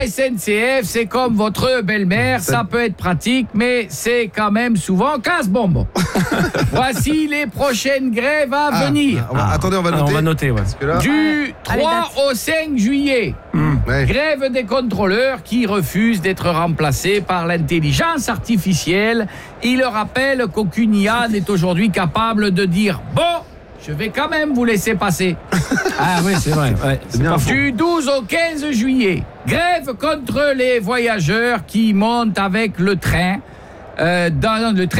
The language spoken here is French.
SNCF, c'est comme votre belle-mère, ça peut être pratique, mais c'est quand même souvent casse-bonbon. Voici les prochaines grèves à venir. Attendez, on va noter. On va noter, ouais. Parce que là, Du 3 au 5 juillet, ouais. grève des contrôleurs qui refusent d'être remplacés par l'intelligence artificielle. Il rappelle qu'aucune IA n'est aujourd'hui capable de dire « Bon, je vais quand même vous laisser passer ». Ah oui, c'est vrai. Ouais, c'est bien pas faux. Du 12 au 15 juillet, grève contre les voyageurs qui montent avec le train. Dans le train